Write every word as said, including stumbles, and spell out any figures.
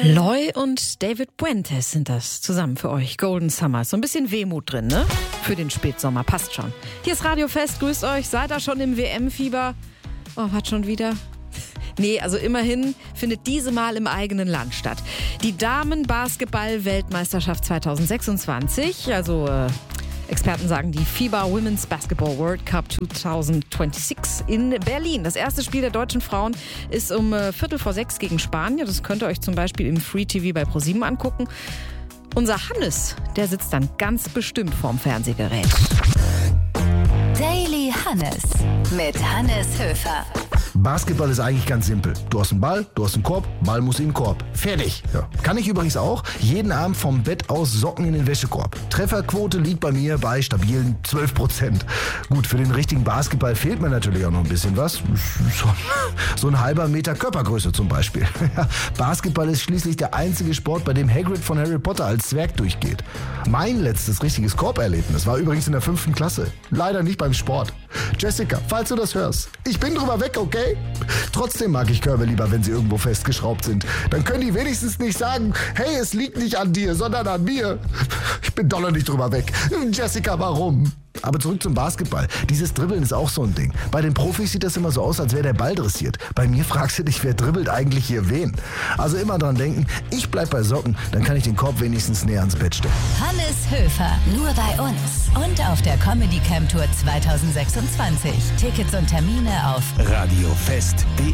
Loy und David Puentes sind das zusammen für euch. Golden Summer. So ein bisschen Wehmut drin, ne? Für den Spätsommer. Passt schon. Hier ist Radio Fest. Grüßt euch. Seid ihr schon im W M-Fieber? Oh, was schon wieder? Nee, also immerhin findet diese Mal im eigenen Land statt. Die Damen-Basketball-Weltmeisterschaft zwanzig sechsundzwanzig, also äh, Experten sagen die FIBA Women's Basketball World Cup zwanzig sechsundzwanzig in Berlin. Das erste Spiel der deutschen Frauen ist um äh, Viertel vor sechs gegen Spanien. Das könnt ihr euch zum Beispiel im Free T V bei ProSieben angucken. Unser Hannes, der sitzt dann ganz bestimmt vorm Fernsehgerät. Daily Hannes mit Hannes Höfer. Basketball ist eigentlich ganz simpel. Du hast einen Ball, du hast einen Korb, Ball muss in den Korb. Fertig. Ja. Kann ich übrigens auch. Jeden Abend vom Bett aus Socken in den Wäschekorb. Trefferquote liegt bei mir bei stabilen zwölf Prozent. Gut, für den richtigen Basketball fehlt mir natürlich auch noch ein bisschen was. So, so ein halber Meter Körpergröße zum Beispiel. Basketball ist schließlich der einzige Sport, bei dem Hagrid von Harry Potter als Zwerg durchgeht. Mein letztes richtiges Korberlebnis war übrigens in der fünften Klasse. Leider nicht beim Sport. Jessica, falls du das hörst, ich bin drüber weg, okay? Trotzdem mag ich Körbe lieber, wenn sie irgendwo festgeschraubt sind. Dann können die wenigstens nicht sagen, hey, es liegt nicht an dir, sondern an mir. Ich bin doller nicht drüber weg. Jessica, warum? Aber zurück zum Basketball. Dieses Dribbeln ist auch so ein Ding. Bei den Profis sieht das immer so aus, als wäre der Ball dressiert. Bei mir fragst du dich, wer dribbelt eigentlich hier wen? Also immer dran denken, ich bleib bei Socken, dann kann ich den Korb wenigstens näher ans Bett stellen. Hannes Höfer, nur bei uns. Und auf der Comedy Camp Tour zwanzig sechsundzwanzig. Tickets und Termine auf radiofest punkt de.